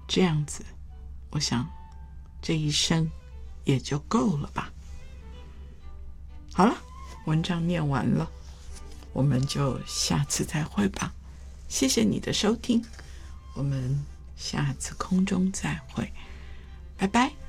这样子，我想这一生也就够了吧。好了，文章念完了，我们就下次再会吧。谢谢你的收听，我们下次空中再会，拜拜。